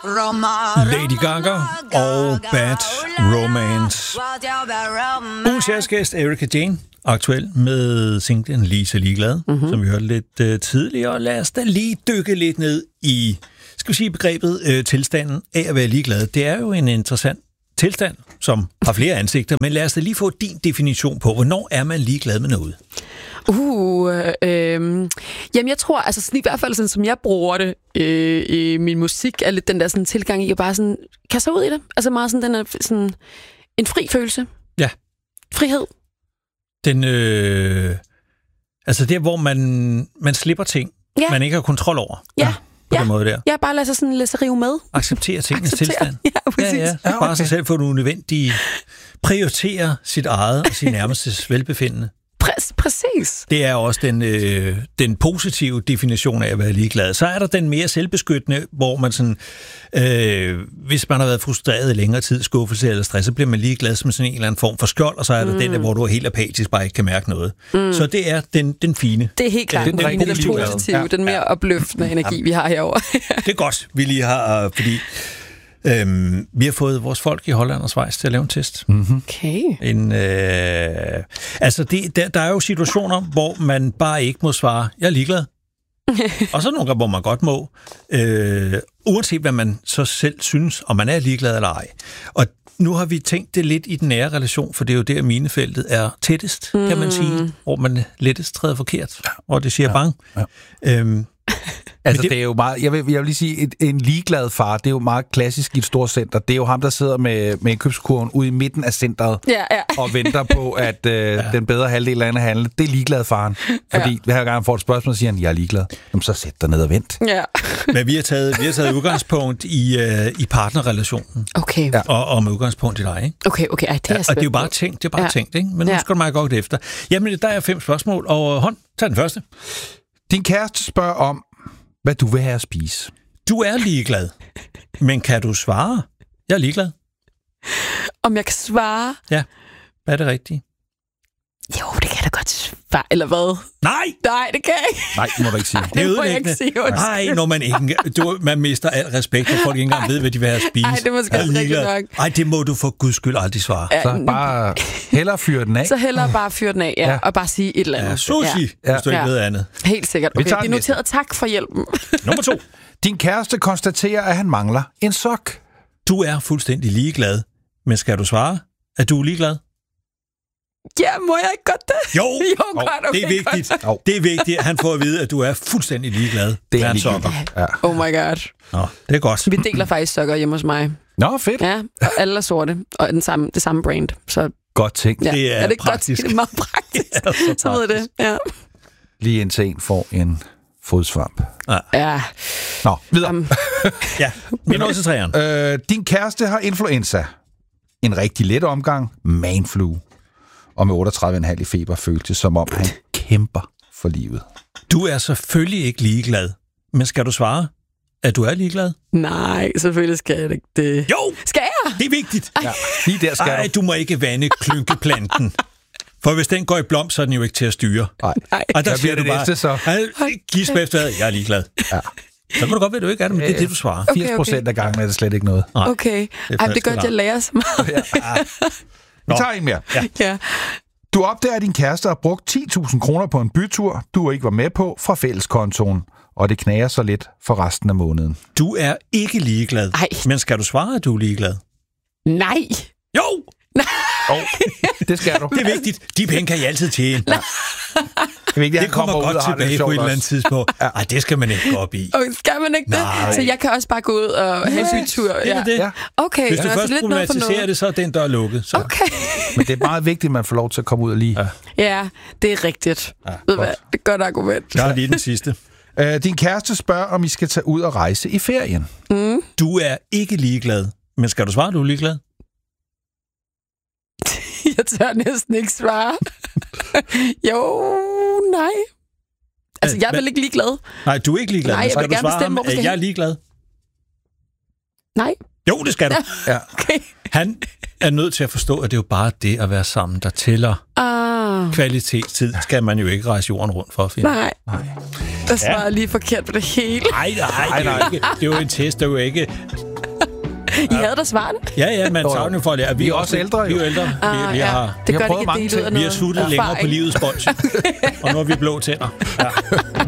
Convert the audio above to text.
Lady Gaga og Bad Romance. Ugens gæst Erika Jane, aktuel med singlen Lige så ligeglad, som vi hørte lidt tidligere. Lad os da lige dykke lidt ned i, skal vi sige, begrebet tilstanden af at være ligeglad. Det er jo en interessant tilstand, som har flere ansigter, men lad os da lige få din definition på, hvornår er man ligeglad med noget? Jamen jeg tror, altså sådan, i hvert fald sådan, som jeg bruger det i min musik, er lidt den der sådan tilgang i at bare sådan kaste ud i det. Altså meget sådan, den er sådan en fri følelse. Ja. Frihed. Den, altså der, hvor man slipper ting, man ikke har kontrol over. Ja. På den måde der. Ja, bare lade sig rive med. Acceptere tingens tilstand. Ja, præcis. Ja. Bare sig selv for det unødvendige. Prioritere sit eget og sin nærmestes velbefindende. Præcis. Det er også den positive definition af at være ligeglad. Så er der den mere selvbeskyttende, hvor man sådan, hvis man har været frustreret i længere tid, skuffelse eller stress, så bliver man ligeglad som sådan en eller anden form for skjold, og så er der den der, hvor du er helt apatisk, bare ikke kan mærke noget. Så det er den fine. Det er helt klart den positive, den mere opløftende energi, vi har herovre. Det er godt, vi lige har, fordi vi har fået vores folk i Holland og Schweiz til at lave en test. Okay. Altså, der er jo situationer, hvor man bare ikke må svare, jeg er ligeglad. Og så nogle gange, hvor man godt må, uanset hvad man så selv synes, om man er ligeglad eller ej. Og nu har vi tænkt det lidt i den nære relation, for det er jo der, minefeltet er tættest, kan man sige, hvor man lettest træder forkert, og det siger bang. Altså, det er jo meget, jeg vil lige sige, en ligeglad far, det er jo meget klassisk i et stort center. Det er jo ham, der sidder med indkøbskurven ude i midten af centret og venter på, at den bedre halvdel af handle. Det er ligeglad faren. Fordi hver gang han får et spørgsmål, siger han, jeg er ligeglad. Jamen, så sæt dig ned og vent. Ja. Men vi har taget udgangspunkt i partnerrelationen. Okay. Og med udgangspunkt i dig, ikke? Okay. Ej, det er og det er jo bare tænkt, ikke? Men nu skal du meget godt efter. Jamen, der er 5 spørgsmål, og tag den første. Din kæreste spørger om, hvad du vil have at spise. Du er ligeglad, men kan du svare? Jeg er ligeglad. Om jeg kan svare? Ja, hvad er det rigtige? Jo, det kan jeg da godt svare, eller hvad? Nej, det kan jeg ikke. Nej, det må du ikke sige. Det er ødelæggende. Nej, når man ikke... man mister al respekt, for folk ikke engang ved, hvad de vil have at spise. Nej, det er måske også rigtigt nok. Nej, det må du for guds skyld aldrig svare. Ja, så bare hellere fyre den af. Så hellere bare fyre den af, og bare sige et eller andet. Ja, sushi, hvis du ikke ved andet. Helt sikkert. Okay, det er noteret. Tak for hjælpen. Nummer 2. Din kæreste konstaterer, at han mangler en sok. Du er fuldstændig ligeglad, men skal du svare, at du er ligeglad? Ja, må jeg ikke godt det? Jo, godt, okay, det er vigtigt. Det er vigtigt, at han får at vide, at du er fuldstændig ligeglad. Det er sokker. Ja. Oh my god. Nå, det er godt. Vi deler faktisk sokker hjemme hos mig. Nå, fedt. Ja, og alle er sorte, og det samme brand. Så godt tænkt. ja, det er praktisk. Det er meget praktisk. Så ved det, ja. Lige indtil en får en fodsvamp. Ja. Nå, videre. Ja, vi når til 3'eren. Din kæreste har influenza. En rigtig let omgang, manflu. Og med 38,5 i feber føltes det, som om han kæmper for livet. Du er selvfølgelig ikke ligeglad, men skal du svare, at du er ligeglad? Nej, selvfølgelig skal jeg ikke det. Jo! Skal jeg? Det er vigtigt. Ja, lige der skal du må ikke vande klynkeplanten. For hvis den går i blom, så er den jo ikke til at styre. Nej. Og der bliver det bare, næste så. Gisp efter, jeg er ligeglad. Ja. Så kan du godt være, at du ikke er det, men det er det, du svarer. 80% af gangen er det slet ikke noget. Nej. Okay. Det er godt, jeg lærer så meget. Vi tager en mere. Ja. Du opdager, at din kæreste har brugt 10.000 kroner på en bytur, du ikke var med på, fra fælleskontoen. Og det knager så lidt for resten af måneden. Du er ikke ligeglad. Ej. Men skal du svare, at du er ligeglad? Nej. Jo! Det skal du. Det er vigtigt. De penge kan I altid tjene. Det kommer godt tilbage på et eller andet tidspunkt. Ej, det skal man ikke gå op i. Okay, skal man ikke det? Nej. Så jeg kan også bare gå ud og have en bytur. Ja. Det. Okay. Hvis du først problematiserer det, så er den dør lukket. Så. Okay. Men det er meget vigtigt, at man får lov til at komme ud og lige. Ja, det er rigtigt. Ved hvad? Det er et godt argument. Jeg har lige den sidste. Din kæreste spørger, om I skal tage ud og rejse i ferien. Du er ikke ligeglad. Men skal du svare, at du er ligeglad? Jeg tør næsten ikke svare. Jo, nej. Altså, jeg er vel ikke ligeglad. Nej, du er ikke ligeglad. Nej, jeg vil gerne bestemme, at jeg er ligeglad? Nej. Jo, det skal du. Ja. Okay. Han er nødt til at forstå, at det er jo bare det at være sammen, der tæller. Kvalitetstid skal man jo ikke rejse jorden rundt for at finde. Nej. Der svarer lige forkert på det hele. Nej. Det er jo en test, det er jo ikke... I havde da svarene. Ja, man tager jo for at lære. Vi er også ældre. Vi er ældre. Vi har, det gør det ikke vi har suttet længere på livets bånd. Og nu har vi blå tænder. Ja.